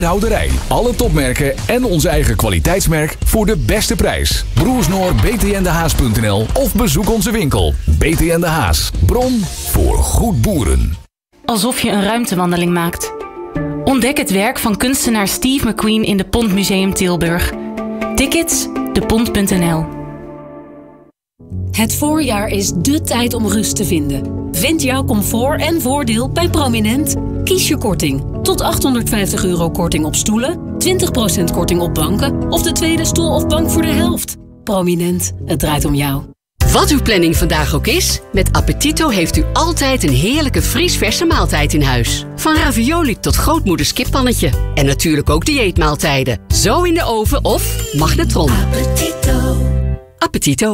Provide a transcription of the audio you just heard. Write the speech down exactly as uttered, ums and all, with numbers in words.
Houderij. Alle topmerken en ons eigen kwaliteitsmerk voor de beste prijs. Broers Noor, b t n de haas punt n l of bezoek onze winkel. B T N de Haas. Bron voor goed boeren. Alsof je een ruimtewandeling maakt. Ontdek het werk van kunstenaar Steve McQueen in de Pont Museum Tilburg. Tickets de pont punt n l. Het voorjaar is dé tijd om rust te vinden. Vind jouw comfort en voordeel bij Prominent. Kies je korting. Tot achthonderdvijftig euro korting op stoelen, twintig procent korting op banken of de tweede stoel of bank voor de helft. Prominent, het draait om jou. Wat uw planning vandaag ook is, met Appetito heeft u altijd een heerlijke vriesverse maaltijd in huis. Van ravioli tot grootmoeders kippannetje. En natuurlijk ook dieetmaaltijden. Zo in de oven of magnetron. Appetito. Appetito.